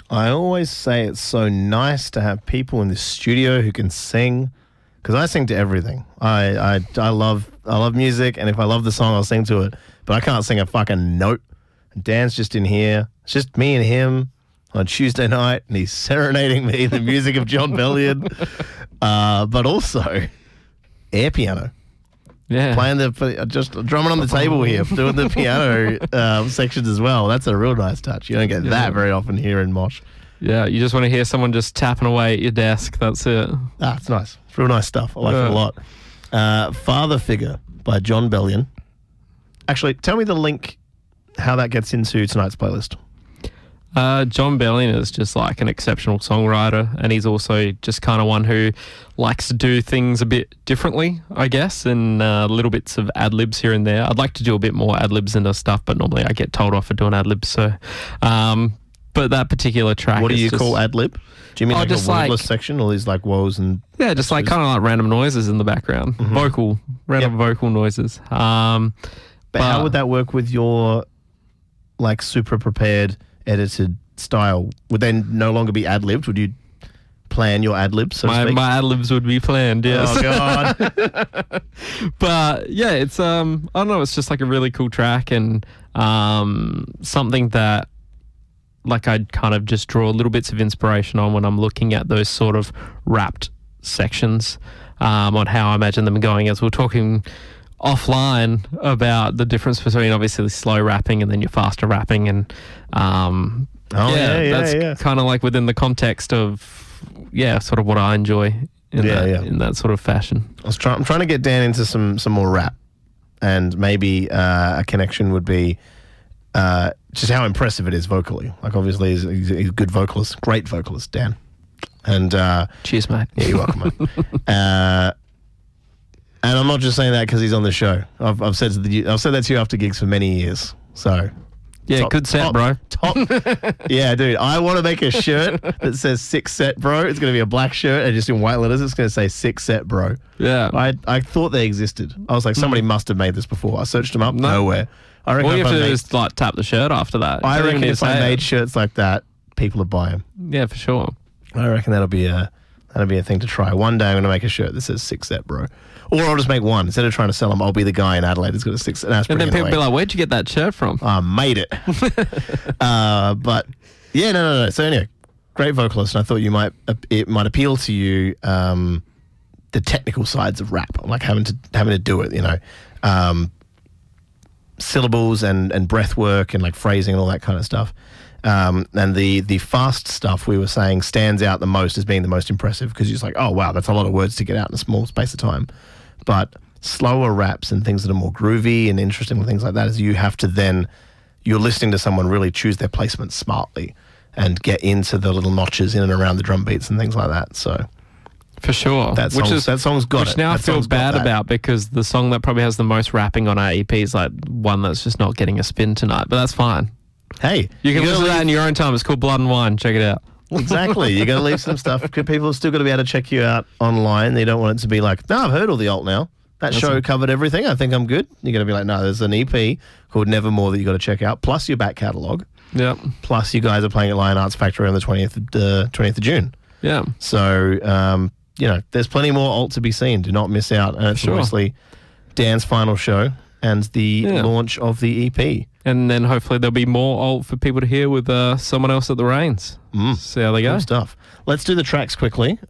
I always say it's so nice to have people in the studio who can sing, because I sing to everything. I love music, and if I love the song, I'll sing to it. But I can't sing a fucking note. Dan's just in here. It's just me and him on Tuesday night, and he's serenading me the music of Jon Bellion, but also air piano. Yeah. Playing just drumming on the table here, doing the piano sections as well. That's a real nice touch. You don't get that very often here in Mosh. Yeah, you just want to hear someone just tapping away at your desk. That's it. It's nice. It's real nice stuff. I like it a lot. Father Figure by Jon Bellion. Actually, tell me the link, how that gets into tonight's playlist. Jon Bellion is just like an exceptional songwriter, and he's also just kind of one who likes to do things a bit differently, I guess, and little bits of ad-libs here and there. I'd like to do a bit more ad-libs into stuff, but normally I get told off for doing ad-libs. So, but that particular track, what do you call ad-lib? Do you mean like a wordless section, or these like woes and... Yeah, just like kind of like random noises in the background, random vocal noises. But how would that work with your like super prepared edited style? Would they no longer be ad-libbed? Would you plan your ad-libs, so to speak? My ad-libs would be planned, yes. Oh, God. But, yeah, it's, I don't know, it's just like a really cool track, and something that, like, I'd kind of just draw little bits of inspiration on when I'm looking at those sort of rapped sections, on how I imagine them going, as we're talking offline about the difference between obviously slow rapping and then your faster rapping, and that's kind of like within the context of sort of what I enjoy in that sort of fashion. I'm trying to get Dan into some more rap, and maybe a connection would be just how impressive it is vocally. Like obviously he's a good vocalist, great vocalist, Dan. And cheers, mate. Yeah, you're welcome, mate. And I'm not just saying that because he's on the show. I've said that to you after gigs for many years. So, yeah, good set, bro. Yeah, dude. I want to make a shirt that says 6 set, bro. It's going to be a black shirt, and just in white letters, it's going to say 6 set, bro. Yeah. I thought they existed. I was like, somebody must have made this before. I searched them up. Nowhere. I reckon all you have to do is like tap the shirt after that. I reckon if I made shirts like that, people would buy them. Yeah, for sure. I reckon that'll be a thing to try. One day I'm going to make a shirt that says 6 set, bro. Or I'll just make one. Instead of trying to sell them, I'll be the guy in Adelaide who's got a 6 set. And then people be like, where'd you get that shirt from? I made it. But yeah, no. So anyway, great vocalist. And I thought it might appeal to you, the technical sides of rap, like having to do it, you know, syllables and breath work and like phrasing and all that kind of stuff. And the fast stuff we were saying stands out the most as being the most impressive, because you're just like, oh wow, that's a lot of words to get out in a small space of time. But slower raps and things that are more groovy and interesting and things like that is you're listening to someone really choose their placement smartly and get into the little notches in and around the drum beats and things like that. So for sure. That song's got it. Which now I feel bad about, because the song that probably has the most rapping on our EP is like one that's just not getting a spin tonight, but that's fine. Hey, you can listen to that in your own time. It's called Blood and Wine. Check it out. Exactly. You're going to leave some stuff. People have still got to be able to check you out online. They don't want it to be like, no, I've heard all the alt now. That show covered everything. I think I'm good. You're going to be like, no, there's an EP called Nevermore that you got to check out, plus your back catalogue. Yep. Plus you guys are playing at Lion Arts Factory on the 20th of June. Yeah. So, there's plenty more alt to be seen. Do not miss out. And it's obviously Dan's final show and the launch of the EP. And then hopefully there'll be more alt for people to hear with someone else at the reins. See how they go. Cool stuff. Let's do the tracks quickly.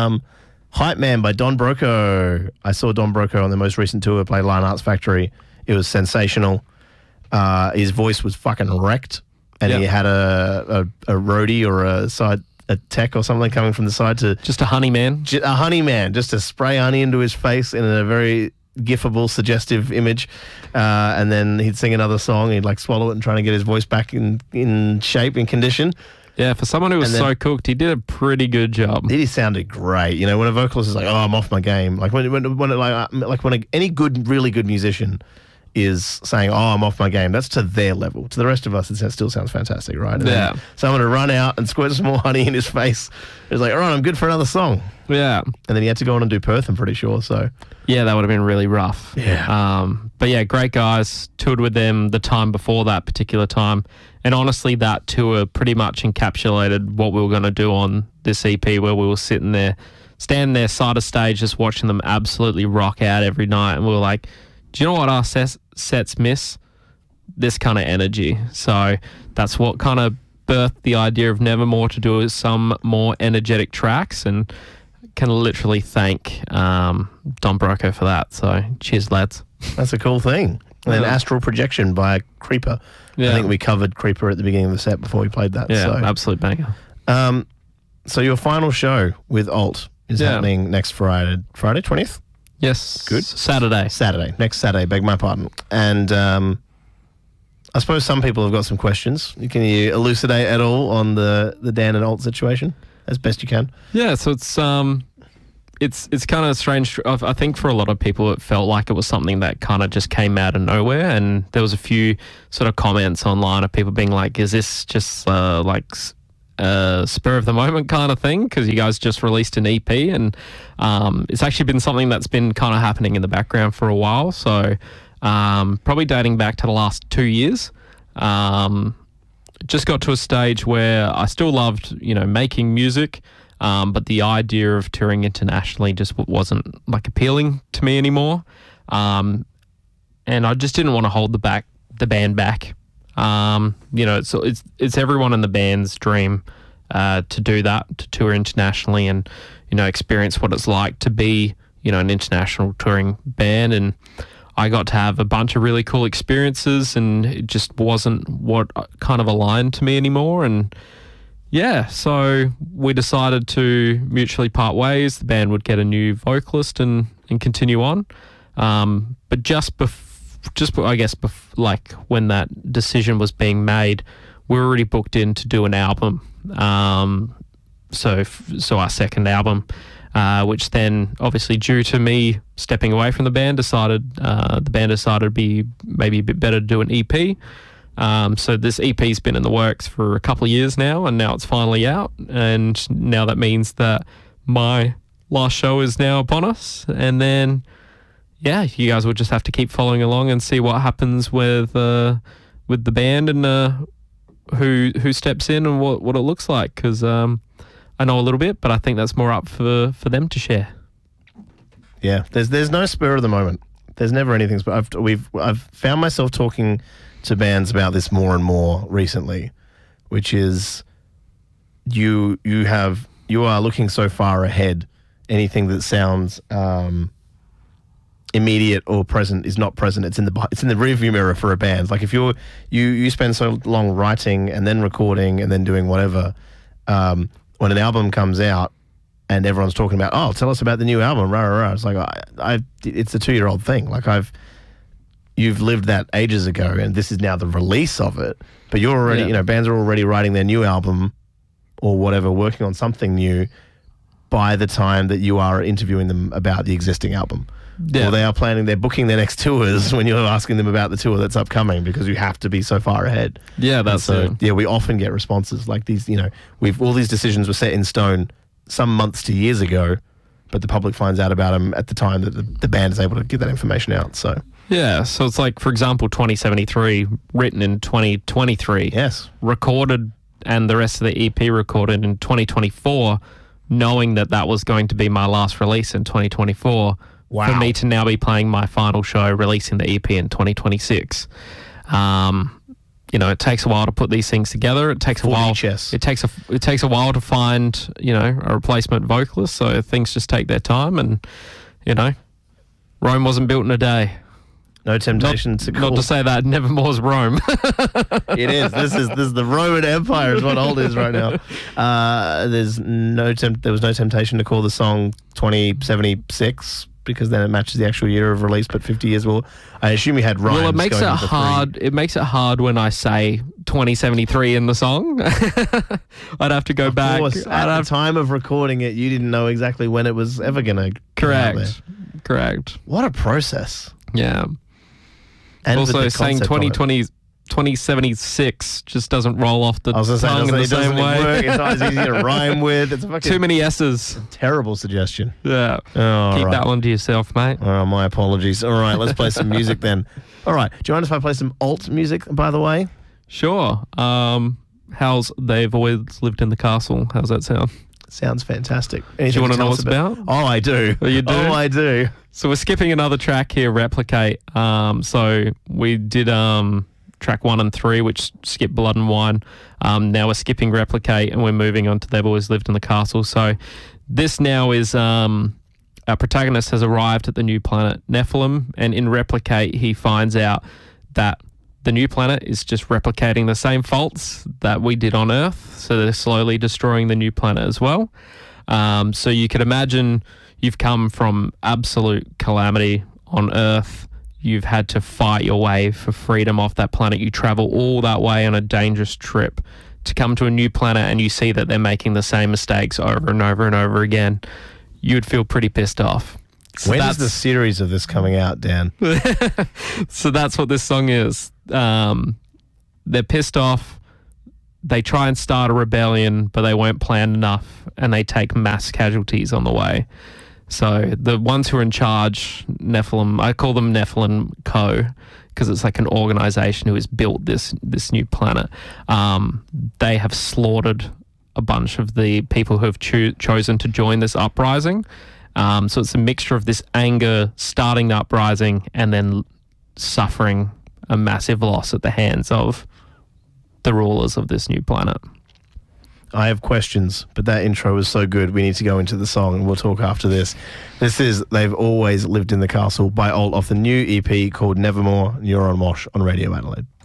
Hype Man by Don Broco. I saw Don Broco on the most recent tour play Lion Arts Factory. It was sensational. His voice was fucking wrecked. And he had a roadie or a tech or something coming from the side to... Just a honey man. A honey man, just to spray honey into his face in a very gifable, suggestive image. And then he'd sing another song. He'd like swallow it and trying to get his voice back in shape and condition. Yeah, for someone who was so cooked, he did a pretty good job. He sounded great. You know, when a vocalist is like, "Oh, I'm off my game," like when any really good musician is saying, "Oh, I'm off my game," that's to their level. To the rest of us, it still sounds fantastic, right? And then someone to run out and squirt some more honey in his face. It's like, all right, I'm good for another song. Yeah. And then he had to go on and do Perth, I'm pretty sure. So yeah, that would have been really rough. Yeah. But yeah, great guys. Toured with them the time before that particular time. And honestly, that tour pretty much encapsulated what we were going to do on this EP, where we were sitting there, standing there side of stage, just watching them absolutely rock out every night. And we were like, do you know what our sets miss? This kind of energy. So that's what kind of birthed the idea of Nevermore, to do some more energetic tracks, and can literally thank Don Broco for that. So cheers, lads. That's a cool thing. And then Yeah. Astral Projection by Creeper. Yeah. I think we covered Creeper at the beginning of the set before we played that. Yeah, So, absolute banger. so your final show with Alt is Yeah. happening next Friday 20th? Yes. Good. Saturday. Next Saturday, beg my pardon. And I suppose some people have got some questions. Can you elucidate at all on the Dan and Alt situation as best you can? Yeah, so it's kind of strange. I think for a lot of people, it felt like it was something that kind of just came out of nowhere. And there was a few sort of comments online of people being like, is this just like a spur of the moment kind of thing? Because you guys just released an EP, and it's actually been something that's been kind of happening in the background for a while. So probably dating back to the last 2 years. Just got to a stage where I still loved, making music. But the idea of touring internationally just wasn't like appealing to me anymore. And I just didn't want to hold the band back. It's everyone in the band's dream to do that, to tour internationally and, experience what it's like to be, an international touring band. And I got to have a bunch of really cool experiences, and it just wasn't what kind of aligned to me anymore. And yeah, so we decided to mutually part ways. The band would get a new vocalist and continue on. But like when that decision was being made, we were already booked in to do an album. So our second album, which then obviously due to me stepping away from the band, the band decided it'd be maybe a bit better to do an EP. So this EP's been in the works for a couple of years now, and now it's finally out. And now that means that my last show is now upon us. And then, yeah, you guys will just have to keep following along and see what happens with the band and who steps in and what it looks like. Because I know a little bit, but I think that's more up for them to share. Yeah, there's no spur of the moment. There's never anything. I've found myself talking to bands about this more and more recently, which is you are looking so far ahead. Anything that sounds immediate or present is not present. It's in the rearview mirror for a band. Like if you spend so long writing and then recording and then doing whatever, when an album comes out and everyone's talking about, oh, tell us about the new album, rah rah rah. It's like it's a 2-year-old thing. Like you've lived that ages ago, and this is now the release of it. But you're already, bands are already writing their new album or whatever, working on something new by the time that you are interviewing them about the existing album. Yeah. Or they're booking their next tours when you're asking them about the tour that's upcoming, because you have to be so far ahead. Yeah, that's it. Yeah, we often get responses like these, all these decisions were set in stone some months to years ago, but the public finds out about them at the time that the band is able to get that information out. So yeah, so it's like, for example, 2073, written in 2023. Yes. Recorded, and the rest of the EP recorded in 2024, knowing that was going to be my last release in 2024. Wow. For me to now be playing my final show, releasing the EP in 2026. It takes a while to put these things together. It takes a while. Chess. It takes a while to find, a replacement vocalist. So things just take their time, and Rome wasn't built in a day. No temptation to call. Not to say that Nevermore's Rome. It is. This is the Roman Empire is what Alt is right now. There was no temptation to call the song 2076, because then it matches the actual year of release, but 50 years. Well, I assume you had rhymes. Well, it makes it hard. It makes it hard when I say 2073 in the song. I'd have to go back. Of course, at the time of recording it, you didn't know exactly when it was ever going to come out there. Correct. What a process. Yeah. And also saying 2020 2076 just doesn't roll off the I was going to say, tongue in the it same doesn't way. work. It's not as easy to rhyme with. It's a fucking Too many S's. terrible suggestion. Yeah. Oh, Keep right. that one to yourself, mate. Oh, my apologies. All right, let's play some music then. All right, do you mind if I play some alt music, by the way? Sure. How's They've Always Lived in the Castle? How's that sound? Sounds fantastic. Do you want to know what it's about? Oh, I do. Oh, you do? Oh, I do. So we're skipping another track here, Replicate. So we did track 1 and 3, which skipped Blood and Wine. Now we're skipping Replicate, and we're moving on to They've Always Lived in the Castle. So this now is our protagonist has arrived at the new planet Nephilim, and in Replicate he finds out that the new planet is just replicating the same faults that we did on Earth. So they're slowly destroying the new planet as well. So you could imagine you've come from absolute calamity on Earth. You've had to fight your way for freedom off that planet. You travel all that way on a dangerous trip to come to a new planet, and you see that they're making the same mistakes over and over and over again. You would feel pretty pissed off. So When is the series of this coming out, Dan? So that's what this song is. They're pissed off. They try and start a rebellion, but they weren't planned enough, and they take mass casualties on the way. So the ones who are in charge, Nephilim, I call them Nephilim Co., because it's like an organization who has built this new planet. They have slaughtered a bunch of the people who have chosen to join this uprising. So it's a mixture of this anger, starting the uprising, and then suffering a massive loss at the hands of the rulers of this new planet. I have questions, but that intro was so good. We need to go into the song, and we'll talk after this. This is They've Always Lived in the Castle by Alt off the new EP called Nevermore. You're on Mosh on Radio Adelaide.